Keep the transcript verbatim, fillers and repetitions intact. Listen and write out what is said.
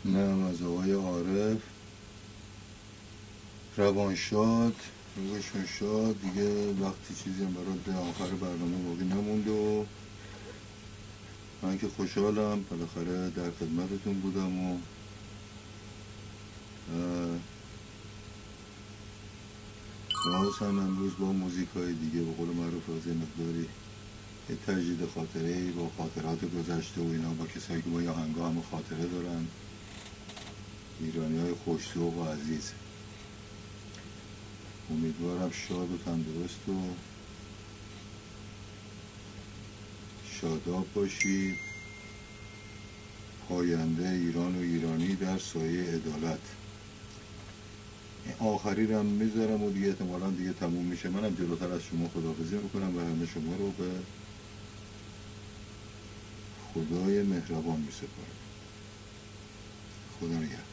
نه از آقای عارف. روانشاد روشون شاد دیگه. وقتی چیزی هم برای به آخر برنامه باقی نموند و من که خوشحالم بالاخره در خدمتتون بودم و باز هم امروز با موزیک های دیگه به قول معروف از مقداری یه تجدید خاطره با خاطرات گذشته و اینا با کسایی که با یه آهنگا همه خاطره دارن، ایرانی های خوش‌ذوق و عزیز. امیدوارم شاد و تندرست و شاداب باشید. پاینده ایران و ایرانی در سایه عدالت. آخری رو هم میذارم و دیگه احتمالا دیگه تموم میشه. منم جلوتر از شما خداحافظی میکنم و همه شما رو به خدای مهربان میسپارم. خدا نگهدار.